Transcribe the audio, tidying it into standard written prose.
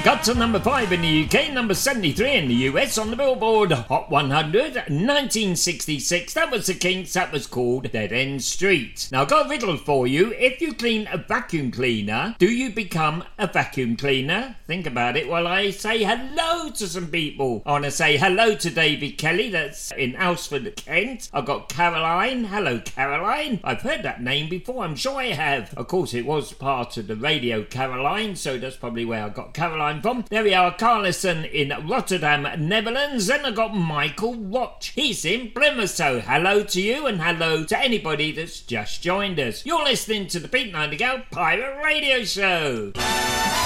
Got to number 5 in the UK, number 73 in the US on the Billboard Hot 100, 1966. That was the Kinks, that was called Dead End Street. Now, I've got a riddle for you. If you clean a vacuum cleaner, do you become a vacuum cleaner? Think about it while I say hello to some people. I want to say hello to David Kelly, that's in Alresford, Kent. I've got Caroline. Hello, Caroline. I've heard that name before, I'm sure I have. Of course, it was part of the Radio Caroline, so that's probably where I got Caroline from. There we are, Carlison in Rotterdam, Netherlands. Then I got Michael Watch. He's in Plymouth, so hello to you and hello to anybody that's just joined us. You're listening to the Pete Nightingale Pirate Radio Show.